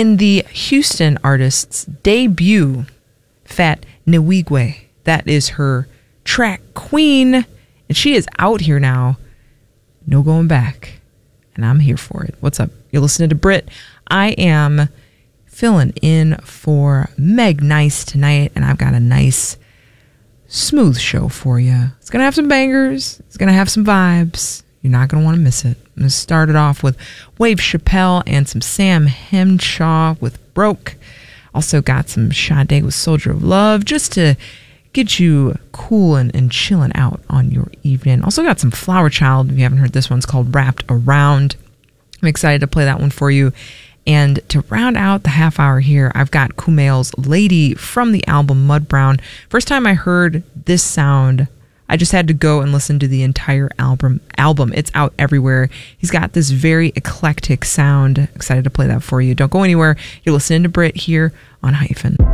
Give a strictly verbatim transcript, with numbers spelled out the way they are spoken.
in the Houston artist's debut, Fat Nwigwe. That is her track Queen, and she is out here now. No going back, and I'm here for it. What's up? You're listening to Brit. I am filling in for Meg Nice tonight, and I've got a nice, smooth show for you. It's going to have some bangers. It's going to have some vibes. You're not going to want to miss it. I'm going to start it off with Wave Chappelle and some Sam Henshaw with Broke. Also got some Sade with Soldier of Love, just to get you cool and, and chilling out on your evening. Also got some Flower Child. If you haven't heard this one, it's called Wrapped Around. I'm excited to play that one for you. And to round out the half hour here, I've got Kumail's Lady from the album Mud Brown. First time I heard this sound, I just had to go and listen to the entire album. Album. It's out everywhere. He's got this very eclectic sound. Excited to play that for you. Don't go anywhere. You're listening to Brit here on Hyphen.